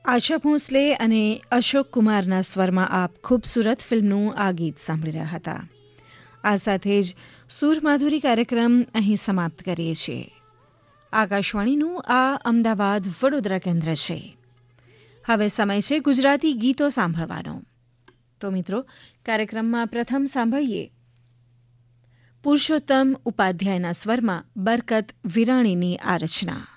આશા ભોંસલે અને અશોક કુમારના સ્વરમાં આપ ખૂબસૂરત ફિલ્મનું આ ગીત સાંભળી રહ્યા હતા. આ સાથે જ સુરમાધુરી કાર્યક્રમ અહીં સમાપ્ત કરીએ છીએ. આકાશવાણીનું આ અમદાવાદ વડોદરા કેન્દ્ર છે. હવે સમય છે ગુજરાતી ગીતો સાંભળવાનો. તો મિત્રો, કાર્યક્રમમાં પ્રથમ સાંભળીએ પુરુષોત્તમ ઉપાધ્યાયના સ્વરમાં બરકત વિરાણીની આ રચના.